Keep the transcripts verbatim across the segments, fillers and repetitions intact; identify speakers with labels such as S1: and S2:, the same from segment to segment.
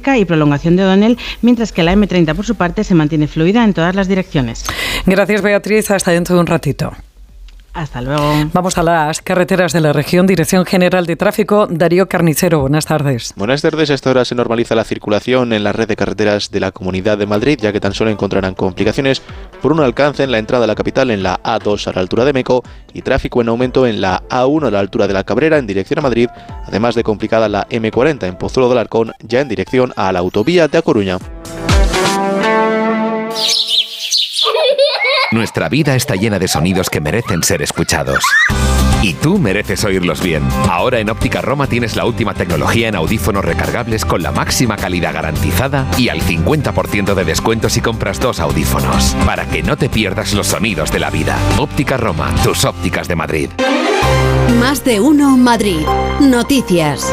S1: Cerca y prolongación de O'Donnell, mientras que la eme treinta por su parte se mantiene fluida en todas las direcciones.
S2: Gracias, Beatriz. Hasta dentro de un ratito.
S1: Hasta luego.
S2: Vamos a las carreteras de la región. Dirección General de Tráfico, Darío Carnicero. Buenas tardes.
S3: Buenas tardes. A esta hora se normaliza la circulación en la red de carreteras de la Comunidad de Madrid, ya que tan solo encontrarán complicaciones por un alcance en la entrada a la capital en la A dos a la altura de Meco y tráfico en aumento en la A uno a la altura de la Cabrera en dirección a Madrid, además de complicada la eme cuarenta en Pozuelo del Arcón, ya en dirección a la autovía de A Coruña.
S4: Nuestra vida está llena de sonidos que merecen ser escuchados. Y tú mereces oírlos bien. Ahora en Óptica Roma tienes la última tecnología en audífonos recargables con la máxima calidad garantizada y al cincuenta por ciento de descuento si compras dos audífonos. Para que no te pierdas los sonidos de la vida. Óptica Roma, tus ópticas de Madrid.
S5: Más de uno Madrid. Noticias.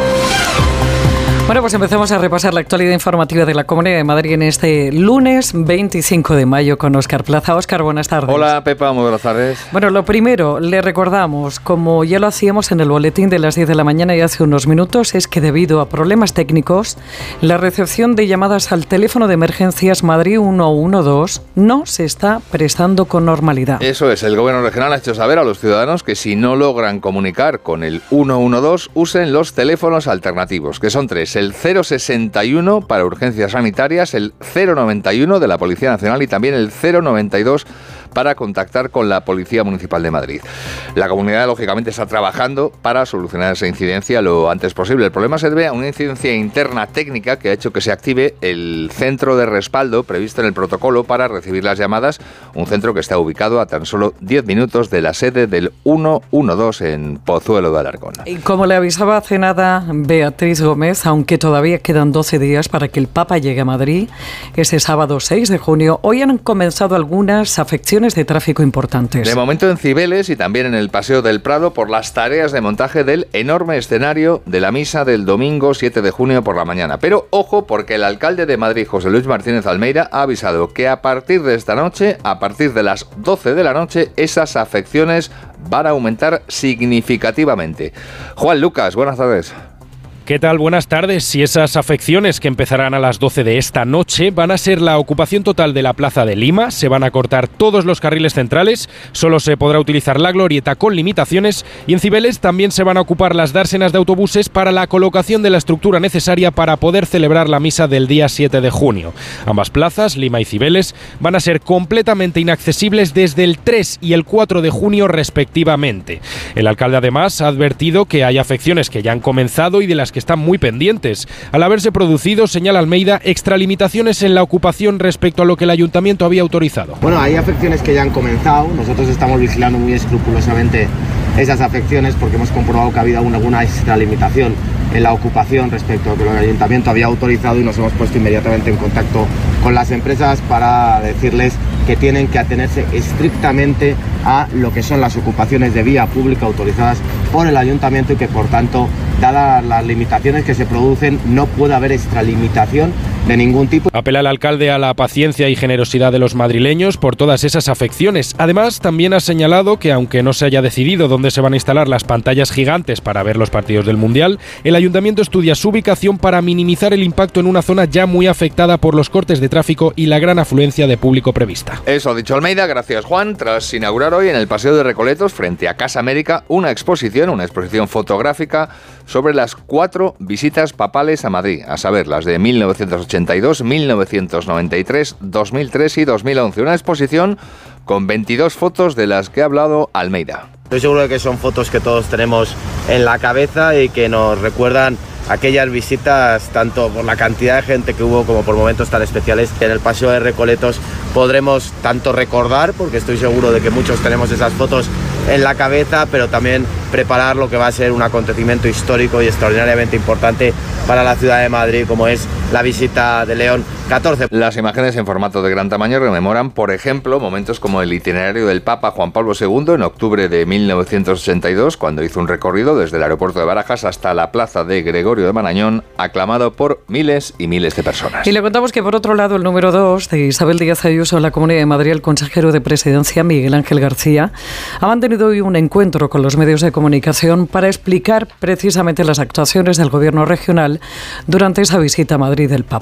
S2: Bueno, pues empezamos a repasar la actualidad informativa de la Comunidad de Madrid en este lunes veinticinco de mayo con Óscar Plaza. Óscar, buenas tardes.
S6: Hola, Pepa, muy buenas tardes.
S2: Bueno, lo primero, le recordamos, como ya lo hacíamos en el boletín de las diez de la mañana y hace unos minutos, es que debido a problemas técnicos, la recepción de llamadas al teléfono de emergencias Madrid ciento doce no se está prestando con normalidad.
S6: Eso es, el Gobierno regional ha hecho saber a los ciudadanos que si no logran comunicar con el ciento doce, usen los teléfonos alternativos, que son tres. El cero sesenta y uno para urgencias sanitarias, el cero noventa y uno de la Policía Nacional y también el cero noventa y dos para contactar con la Policía Municipal de Madrid. La comunidad, lógicamente, está trabajando para solucionar esa incidencia lo antes posible. El problema se debe a una incidencia interna técnica que ha hecho que se active el centro de respaldo previsto en el protocolo para recibir las llamadas, un centro que está ubicado a tan solo diez minutos de la sede del ciento doce en Pozuelo de Alarcón.
S2: Y como le avisaba hace nada Beatriz Gómez, aunque todavía quedan doce días para que el Papa llegue a Madrid, ese sábado seis de junio, hoy han comenzado algunas afecciones de tráfico importantes.
S6: De momento en Cibeles y también en el Paseo del Prado por las tareas de montaje del enorme escenario de la misa del domingo siete de junio por la mañana. Pero ojo, porque el alcalde de Madrid, José Luis Martínez Almeida, ha avisado que a partir de esta noche, a partir de las doce de la noche, esas afecciones van a aumentar significativamente. Juan Lucas, buenas tardes.
S7: ¿Qué tal? Buenas tardes. Y esas afecciones que empezarán a las doce de esta noche van a ser la ocupación total de la Plaza de Lima, se van a cortar todos los carriles centrales, solo se podrá utilizar la glorieta con limitaciones y en Cibeles también se van a ocupar las dársenas de autobuses para la colocación de la estructura necesaria para poder celebrar la misa del día siete de junio. Ambas plazas, Lima y Cibeles, van a ser completamente inaccesibles desde el tres y el cuatro de junio respectivamente. El alcalde además ha advertido que hay afecciones que ya han comenzado y de las que están muy pendientes. Al haberse producido, señala Almeida, extralimitaciones en la ocupación respecto a lo que el ayuntamiento había autorizado.
S8: Bueno, hay afecciones que ya han comenzado, nosotros estamos vigilando muy escrupulosamente esas afecciones porque hemos comprobado que ha habido alguna extralimitación en la ocupación respecto a lo que el ayuntamiento había autorizado y nos hemos puesto inmediatamente en contacto con las empresas para decirles que tienen que atenerse estrictamente a lo que son las ocupaciones de vía pública autorizadas por el ayuntamiento y que por tanto, dadas las limitaciones que se producen, no puede haber extralimitación de ningún tipo.
S7: Apela el alcalde a la paciencia y generosidad de los madrileños por todas esas afecciones. Además, también ha señalado que aunque no se haya decidido dónde se van a instalar las pantallas gigantes para ver los partidos del Mundial, el ayuntamiento estudia su ubicación para minimizar el impacto en una zona ya muy afectada por los cortes de tráfico y la gran afluencia de público prevista.
S6: Eso ha dicho Almeida, gracias Juan, tras inaugurar hoy en el Paseo de Recoletos, frente a Casa América, una exposición, una exposición fotográfica sobre las cuatro visitas papales a Madrid, a saber, las de mil novecientos ochenta y dos, mil novecientos noventa y tres, dos mil tres y dos mil once. Una exposición con veintidós fotos de las que ha hablado Almeida.
S8: Estoy seguro de que son fotos que todos tenemos en la cabeza y que nos recuerdan aquellas visitas, tanto por la cantidad de gente que hubo como por momentos tan especiales. En el Paseo de Recoletos podremos tanto recordar, porque estoy seguro de que muchos tenemos esas fotos en la cabeza, pero también preparar lo que va a ser un acontecimiento histórico y extraordinariamente importante para la ciudad de Madrid, como es la visita de León catorce.
S6: Las imágenes en formato de gran tamaño rememoran, por ejemplo, momentos como el itinerario del Papa Juan Pablo segundo en octubre de mil novecientos ochenta y dos, cuando hizo un recorrido desde el aeropuerto de Barajas hasta la plaza de Gregorio de Marañón, aclamado por miles y miles de personas.
S2: Y le contamos que, por otro lado, el número dos de Isabel Díaz Ayuso en la Comunidad de Madrid, el consejero de Presidencia, Miguel Ángel García, ha mantenido hoy un encuentro con los medios de comunicación para explicar precisamente las actuaciones del Gobierno regional durante esa visita a Madrid del Papa.